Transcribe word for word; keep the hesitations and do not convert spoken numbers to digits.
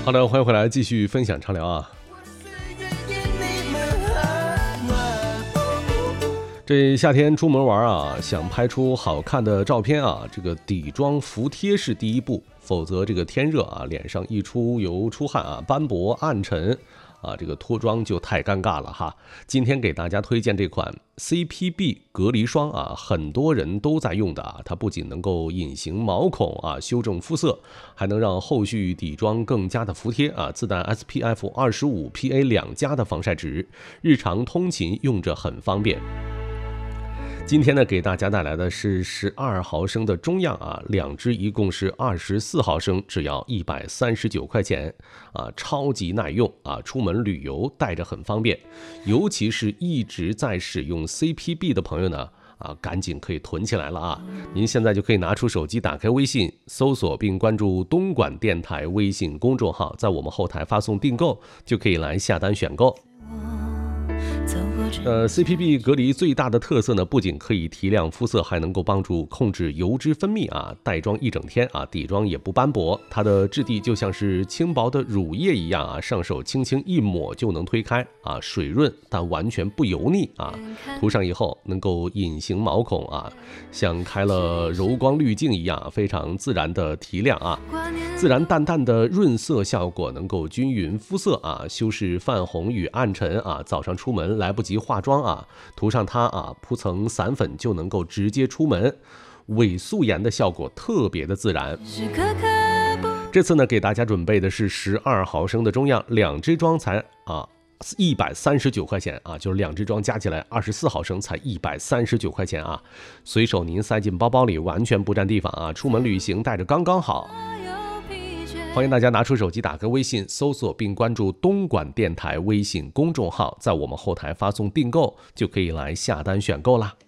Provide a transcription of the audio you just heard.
好的，欢迎回来继续分享畅聊啊。这夏天出门玩啊，想拍出好看的照片啊，这个底妆服帖是第一步，否则这个天热啊，脸上一出油出汗啊，斑驳暗沉啊，这个脱妆就太尴尬了哈。今天给大家推荐这款 C P B 隔离霜啊，很多人都在用的啊，它不仅能够隐形毛孔啊，修正肤色，还能让后续底妆更加的服帖啊，自带 S P F 二十五 P A 两加的防晒值，日常通勤用着很方便。今天呢，给大家带来的是十二毫升的中样啊，两支一共是二十四毫升，只要一百三十九块钱啊，超级耐用啊，出门旅游带着很方便，尤其是一直在使用 C P B 的朋友呢。啊，赶紧可以囤起来了啊！您现在就可以拿出手机，打开微信，搜索并关注东莞电台微信公众号，在我们后台发送订购，就可以来下单选购。呃 ，C P B 隔离最大的特色呢，不仅可以提亮肤色，还能够帮助控制油脂分泌啊，带妆一整天啊，底妆也不斑驳。它的质地就像是轻薄的乳液一样啊，上手轻轻一抹就能推开啊，水润但完全不油腻啊。涂上以后能够隐形毛孔啊，像开了柔光滤镜一样，非常自然的提亮啊，自然淡淡的润色效果，能够均匀肤色啊，修饰泛红与暗沉啊。早上出门来不及化妆啊，涂上它啊，铺层散粉就能够直接出门，伪素颜的效果特别的自然。这次呢，给大家准备的是十二毫升的中样，两支装才啊一百三十九块钱啊，就是两支装加起来二十四毫升才一百三十九块钱啊，随手您塞进包包里，完全不占地方啊，出门旅行带着刚刚好。欢迎大家拿出手机，打开微信，搜索并关注东莞电台微信公众号，在我们后台发送订购，就可以来下单选购啦。